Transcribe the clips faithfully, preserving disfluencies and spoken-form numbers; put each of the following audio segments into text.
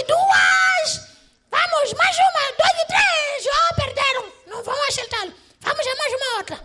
e duas. Vamos, mais uma, dois e três. Oh, perderam. Não vão acertá-lo. Vamos a mais uma outra.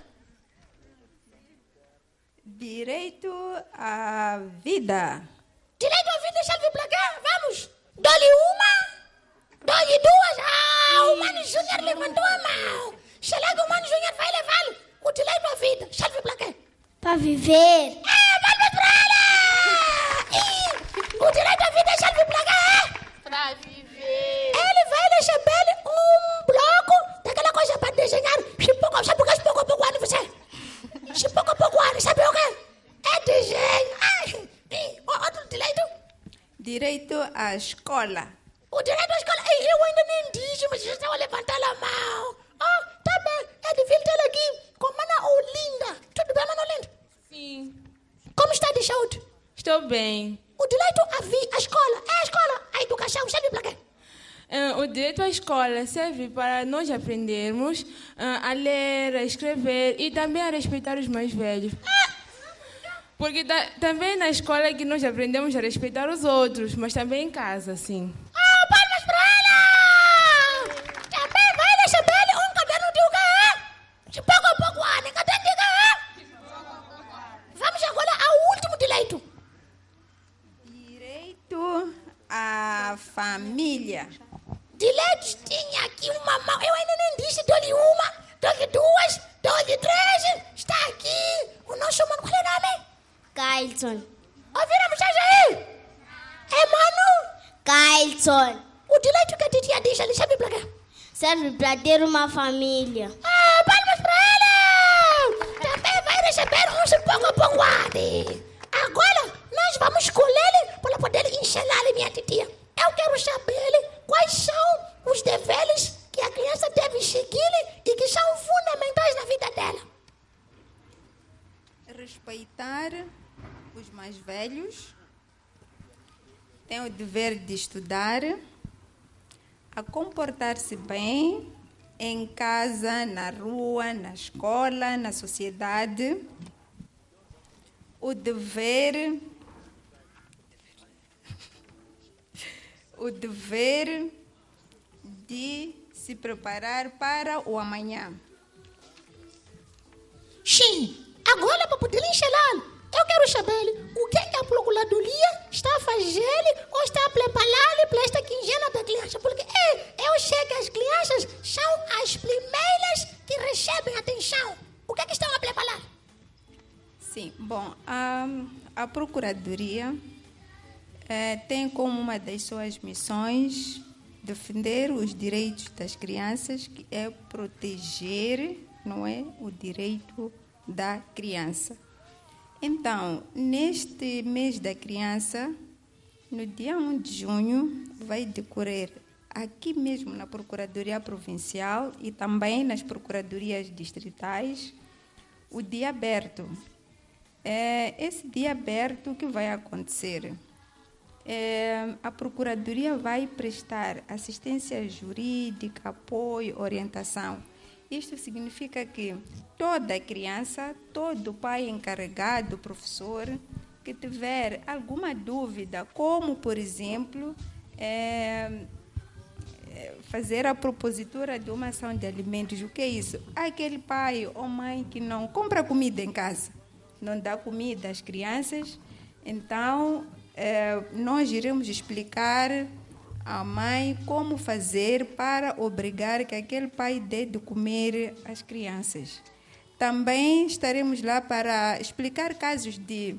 Direito à vida. Direito à vida, salve placar. Vamos. Dou-lhe uma, dou-lhe duas. Ah, o Mano Júnior levantou a mão. Será que o Mano Júnior vai levá-lo? O direito à vida, salve placar. Para viver. Ah, palmas para ela. E o direito à vida, salve placar. Para viver. Ele vai receber um bloco daquela coisa para desenhar. Sabe o que é pouco a pouco ano você? Se pouco a pouco ano, sabe o que? É desenho. Ai, e outro direito? Direito à escola. O direito à escola. Ei, eu ainda nem disse, mas vocês estão a levantar a mão. Ah, tá bem. É difícil ter aqui com a Mana Olinda. Tudo bem, Mana Olinda? Sim. Como está de saúde? Estou bem. O direito à vi, a escola. É a escola. A educação. Sabe para quê? Uh, o direito à escola serve para nós aprendermos uh, a ler, a escrever e também a respeitar os mais velhos. Porque ta- também na escola é que nós aprendemos a respeitar os outros, mas também em casa, sim. Ah, palmas para ela! Também vai receber um caderno de o quê? De pouco a pouco, Ana. Caderno de quê? Vamos agora ao último direito. Direito à família. Direitos tinha aqui uma mão. Eu ainda nem disse. Dou-lhe uma, dou-lhe duas, dou-lhe três. Está aqui o nosso mano. Qual é o nome? Kylson. Ouviram a mensagem aí? É mano? Kylson. O direito que a titia diz, ele sabe para quê? Serve para ter uma família. Ah, palmas para ela! Também vai receber um pouco a pouco. Agora nós vamos escolher para poder ensinar minha titia. Eu quero saber quais são os deveres que a criança deve seguir e que são fundamentais na vida dela. Respeitar os mais velhos. Tem o dever de estudar. A comportar-se bem em casa, na rua, na escola, na sociedade. O dever... O dever de se preparar para o amanhã. Sim, agora para poder ensinar, eu quero saber o que, é que a procuradoria está a fazer ou está a preparar para esta quinzena da criança. Porque é, eu sei que as crianças são as primeiras que recebem atenção. O que é que estão a preparar? Sim, bom, a, a procuradoria eh, tem como uma das suas missões defender os direitos das crianças, que é proteger, não é, o direito da criança. Então, neste mês da criança, no dia primeiro de junho, vai decorrer aqui mesmo na Procuradoria Provincial e também nas Procuradorias Distritais o dia aberto. É esse dia aberto que vai acontecer. É, a Procuradoria vai prestar assistência jurídica, apoio, orientação. Isto significa que toda criança, todo pai encarregado, professor, que tiver alguma dúvida, como, por exemplo, é, fazer a propositura de uma ação de alimentos, o que é isso? Aquele pai ou mãe que não compra comida em casa, não dá comida às crianças, então é, nós iremos explicar à mãe como fazer para obrigar que aquele pai dê de comer às crianças. Também estaremos lá para explicar casos de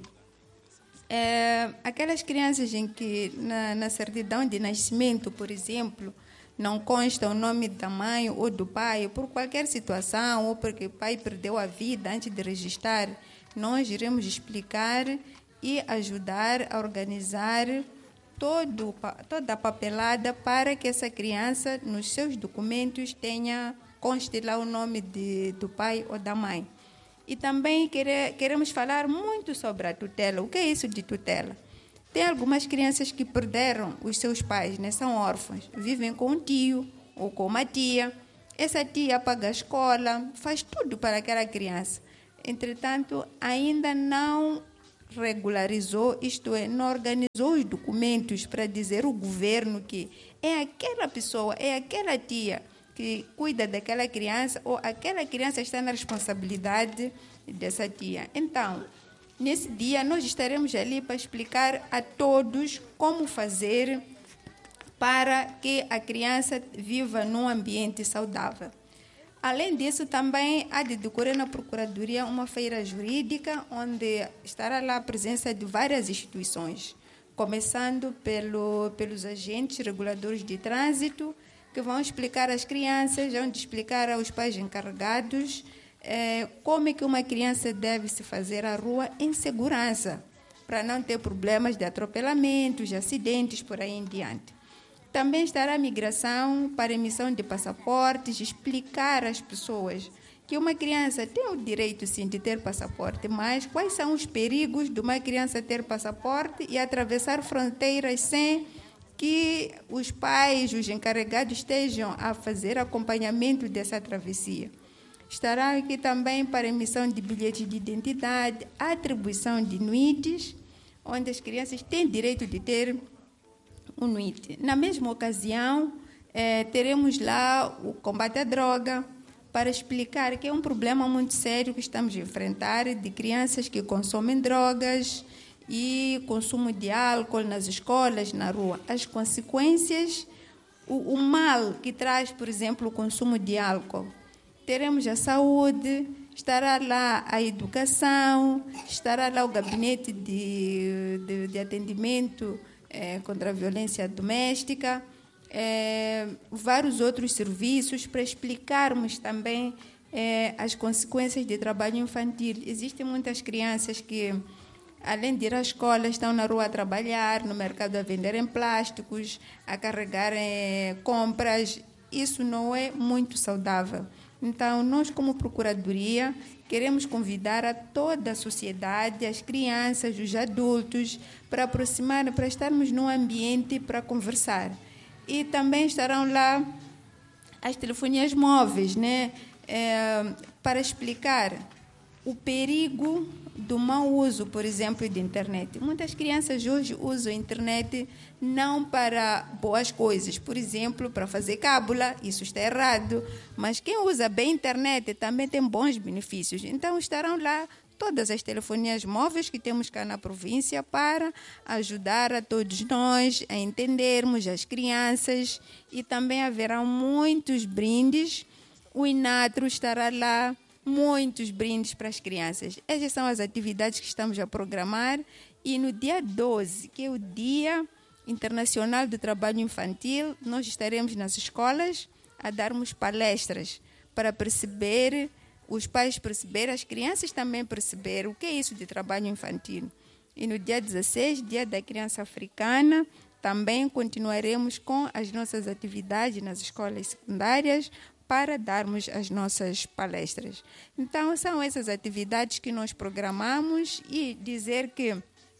é, aquelas crianças em que na, na certidão de nascimento, por exemplo, não consta o nome da mãe ou do pai, por qualquer situação, ou porque o pai perdeu a vida antes de registrar. Nós iremos explicar e ajudar a organizar todo, toda a papelada para que essa criança, nos seus documentos, tenha, conste lá o nome de, do pai ou da mãe. E também quere, queremos falar muito sobre a tutela. O que é isso de tutela? Tem algumas crianças que perderam os seus pais, né? São órfãos, vivem com um tio ou com uma tia. Essa tia paga a escola, faz tudo para aquela criança. Entretanto, ainda não regularizou, isto é, não organizou os documentos para dizer ao governo que é aquela pessoa, é aquela tia que cuida daquela criança ou aquela criança está na responsabilidade dessa tia. Então, nesse dia, nós estaremos ali para explicar a todos como fazer para que a criança viva num ambiente saudável. Além disso, também há de decorrer na Procuradoria uma feira jurídica, onde estará lá a presença de várias instituições, começando pelo, pelos agentes reguladores de trânsito, que vão explicar às crianças, vão explicar aos pais encarregados eh, como é que uma criança deve se fazer à rua em segurança, para não ter problemas de atropelamentos, de acidentes, por aí em diante. Também estará a migração para emissão de passaportes, explicar às pessoas que uma criança tem o direito, sim, de ter passaporte, mas quais são os perigos de uma criança ter passaporte e atravessar fronteiras sem que os pais, os encarregados, estejam a fazer acompanhamento dessa travessia. Estará aqui também para emissão de bilhetes de identidade, atribuição de N I Ts, onde as crianças têm direito de ter um N I T. Na mesma ocasião, eh, teremos lá o combate à droga, para explicar que é um problema muito sério que estamos a enfrentar de crianças que consomem drogas e consumo de álcool nas escolas, na rua. As consequências, o, o mal que traz, por exemplo, o consumo de álcool. Teremos a saúde, estará lá a educação, estará lá o gabinete de, de, de atendimento É, contra a violência doméstica, é, vários outros serviços para explicarmos também é, as consequências de trabalho infantil. Existem muitas crianças que, além de ir à escola, estão na rua a trabalhar, no mercado a venderem plásticos, a carregarem compras. Isso não é muito saudável. Então, nós, como Procuradoria, queremos convidar a toda a sociedade, as crianças, os adultos, para aproximar, para estarmos num ambiente para conversar. E também estarão lá as telefonias móveis, né, é, para explicar o perigo do mau uso, por exemplo, de internet. Muitas crianças hoje usam a internet não para boas coisas, por exemplo, para fazer cábula, isso está errado, mas quem usa bem a internet também tem bons benefícios. Então estarão lá todas as telefonias móveis que temos cá na província para ajudar a todos nós a entendermos as crianças, e também haverá muitos brindes. O Inatro estará lá, muitos brindes para as crianças. Essas são as atividades que estamos a programar, e no dia doze, que é o Dia Internacional do Trabalho Infantil, nós estaremos nas escolas a darmos palestras para perceber, os pais perceber, as crianças também perceber o que é isso de trabalho infantil. E no dia dezesseis, Dia da Criança Africana, também continuaremos com as nossas atividades nas escolas secundárias para darmos as nossas palestras. Então, são essas atividades que nós programamos, e dizer que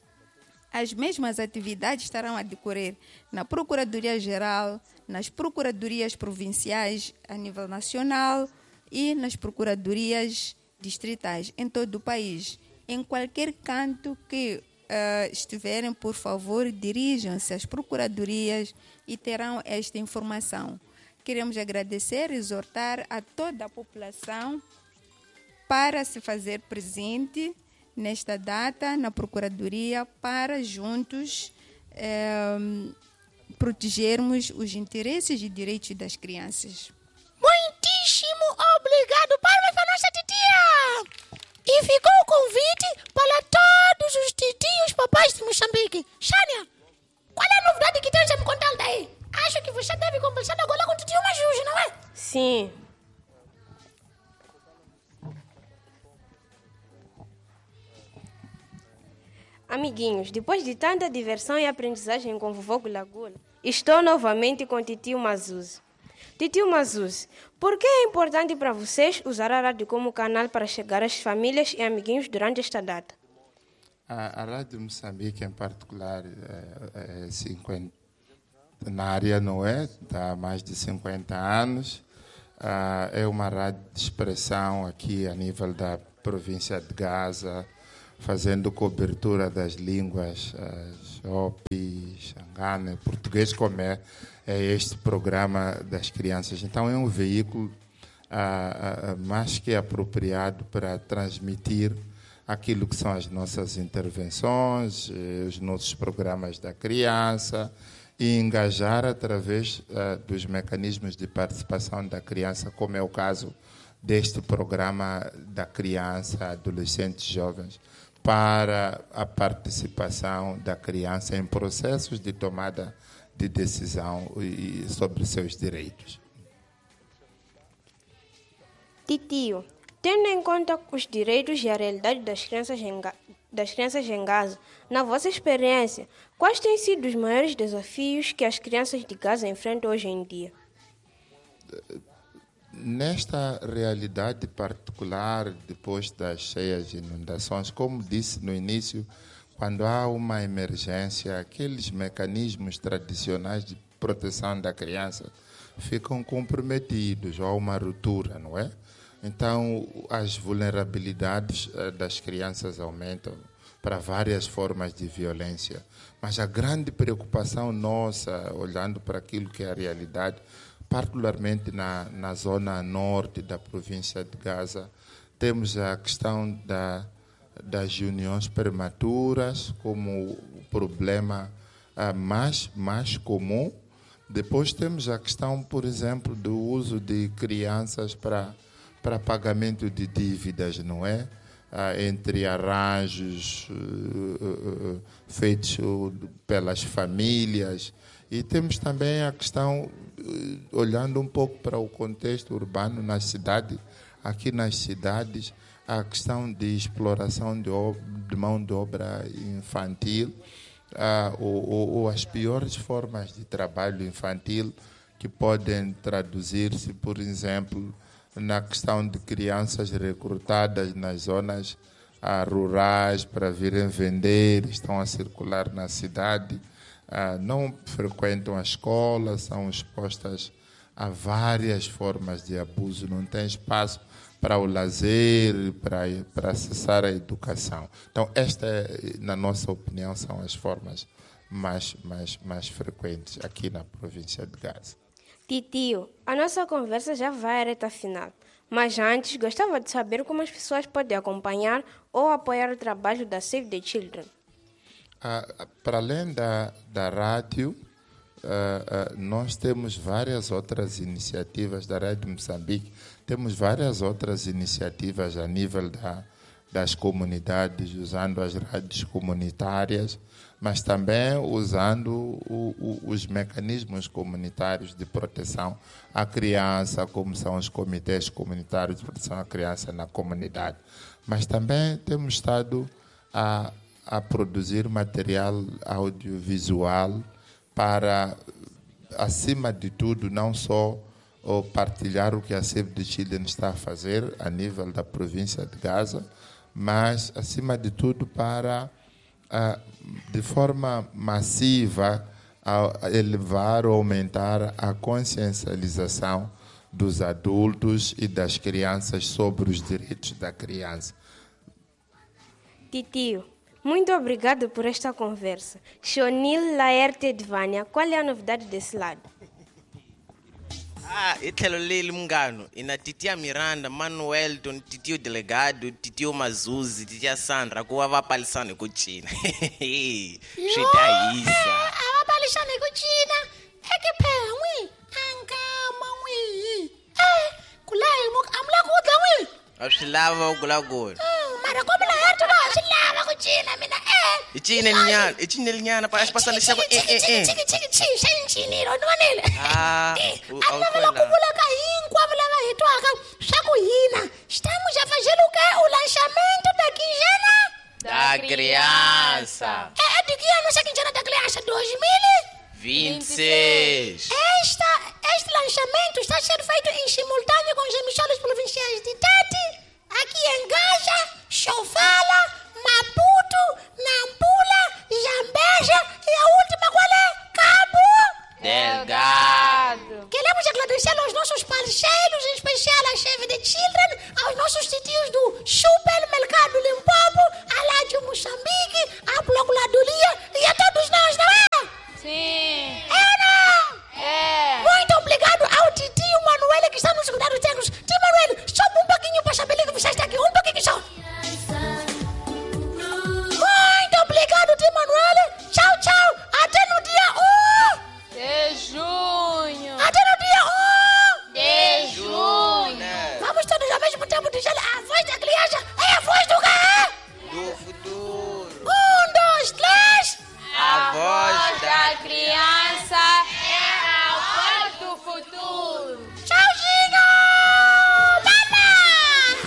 as mesmas atividades estarão a decorrer na Procuradoria-Geral, nas Procuradorias Provinciais a nível nacional e nas Procuradorias Distritais em todo o país. Em qualquer canto que uh, estiverem, por favor, dirijam-se às Procuradorias e terão esta informação. Queremos agradecer e exortar a toda a população para se fazer presente nesta data na Procuradoria, para juntos eh, protegermos os interesses e direitos das crianças. Muitíssimo obrigado, palmas para a nossa titia! E ficou o convite para todos os titios papais de Moçambique. Xânia, qual é a novidade que tens a me contar daí? Acho que você deve conversar agora com o tio Majujo, não é? Sim. Amiguinhos, depois de tanta diversão e aprendizagem com o vovô Gulagula, estou novamente com o titio Mazuzo. Titio Mazuzo, por que é importante para vocês usar a rádio como canal para chegar às famílias e amiguinhos durante esta data? A, a Rádio Moçambique, em particular, é, é cinquenta, na área não é? Há mais de cinquenta anos. Ah, é uma rádio de expressão aqui a nível da província de Gaza, fazendo cobertura das línguas Xopi, Xangana, português como é, é este programa das crianças. Então é um veículo ah, ah, mais que apropriado para transmitir aquilo que são as nossas intervenções, os nossos programas da criança e engajar através uh, dos mecanismos de participação da criança, como é o caso deste programa da criança, adolescentes, jovens, para a participação da criança em processos de tomada de decisão e sobre seus direitos. Titio, tendo em conta os direitos e a realidade das crianças em, das crianças em Gaza, na vossa experiência, quais têm sido os maiores desafios que as crianças de Gaza enfrentam hoje em dia? Nesta realidade particular, depois das cheias e inundações, como disse no início, quando há uma emergência, aqueles mecanismos tradicionais de proteção da criança ficam comprometidos, ou há uma ruptura, não é? Então, as vulnerabilidades das crianças aumentam para várias formas de violência. Mas a grande preocupação nossa, olhando para aquilo que é a realidade, particularmente na, na zona norte da província de Gaza, temos a questão da, das uniões prematuras como o problema uh, mais, mais comum. Depois temos a questão, por exemplo, do uso de crianças para para pagamento de dívidas, não é? Ah, entre arranjos uh, uh, uh, feitos uh, pelas famílias. E temos também a questão, uh, olhando um pouco para o contexto urbano nas cidades, aqui nas cidades, a questão de exploração de, de mão de obra infantil, uh, ou, ou, ou as piores formas de trabalho infantil que podem traduzir-se, por exemplo, na questão de crianças recrutadas nas zonas ah, rurais para virem vender, estão a circular na cidade, ah, não frequentam a escola, são expostas a várias formas de abuso, não tem espaço para o lazer, para, para acessar a educação. Então, esta, na nossa opinião, são as formas mais, mais, mais frequentes aqui na província de Gaza. Titio, a nossa conversa já vai à reta final, mas antes gostava de saber como as pessoas podem acompanhar ou apoiar o trabalho da Save the Children. Ah, para além da, da rádio, ah, ah, nós temos várias outras iniciativas da Rádio Moçambique, temos várias outras iniciativas a nível da, das comunidades, usando as rádios comunitárias, mas também usando o, o, os mecanismos comunitários de proteção à criança, como são os comitês comunitários de proteção à criança na comunidade. Mas também temos estado a, a produzir material audiovisual para, acima de tudo, não só ou partilhar o que a Save the Children está a fazer a nível da província de Gaza, mas, acima de tudo, para Uh, de forma massiva, a elevar ou aumentar a consciencialização dos adultos e das crianças sobre os direitos da criança. Titio, muito obrigado por esta conversa. Shonil Laerte Edvânia, qual é a novidade desse lado? Ah, itlhelo leli mungano ina titia Miranda, Manuel, titio Delegado, titio Mazuzi, titia Sandra, ku va palisana ku cina. Swi ta hisa. A va palisana ku cina. E ke phengwe angama n'wi. Eh, kulai mo amla ku tla n'wi. A swi lava ku la ku. Mara ko mila herto va swi lava ku cina mina eh. Icine linyana, icine linyana pa pasa le shako eh eh eh. Chiki chiki chiki shenchini ro nwanele. Ah, amavela ku vula ka hinkwavo lava hi twaka swa ku hina xitamu xa faxeluka o lançamento da quinzena da criança. É de que ano essa quinzena da criança? dois mil e vinte e seis. Esta, este lançamento está sendo feito em simultâneo com as emissoras provinciais de Tete, aqui em Gaza, Sofala, Maputo, Nampula, Zambésia e a última qual é? Cabo Delgado. Queremos agradecer aos nossos parceiros, em especial a Save the Children, aos nossos titios do Supermercado Limpopo,